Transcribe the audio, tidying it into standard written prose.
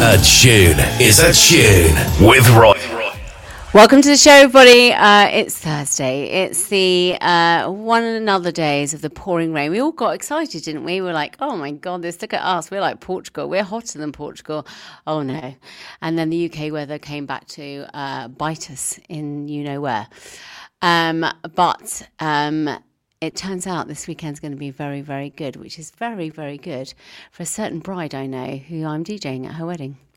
A tune is a tune with Roy. Welcome to the show, everybody. It's Thursday. It's the one another days of the pouring rain. We all got excited, didn't we? We were like, oh my God, look at us. We're like Portugal. We're hotter than Portugal. Oh no. And then the UK weather came back to bite us in you-know-where. But it turns out this weekend's going to be very, very good, which is very, very good for a certain bride I know who I'm DJing at her wedding.